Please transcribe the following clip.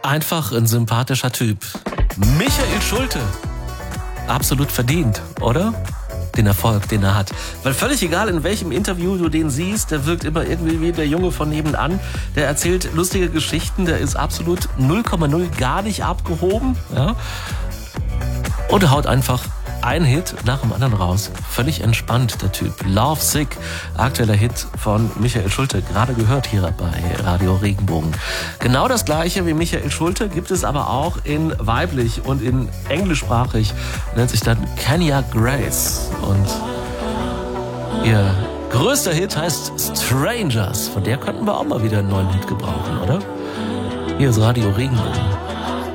Einfach ein sympathischer Typ. Michael Schulte. Absolut verdient, oder? Den Erfolg, den er hat. Weil völlig egal, in welchem Interview du den siehst, der wirkt immer irgendwie wie der Junge von nebenan. Der erzählt lustige Geschichten, der ist absolut 0,0 gar nicht abgehoben. Ja? Und haut einfach ein Hit nach dem anderen raus. Völlig entspannt, der Typ. Love Sick, aktueller Hit von Michael Schulte, gerade gehört hier bei Radio Regenbogen. Genau das gleiche wie Michael Schulte gibt es aber auch in weiblich und in englischsprachig. Nennt sich dann Kenya Grace. Und ihr größter Hit heißt Strangers. Von der könnten wir auch mal wieder einen neuen Hit gebrauchen, oder? Hier ist Radio Regenbogen.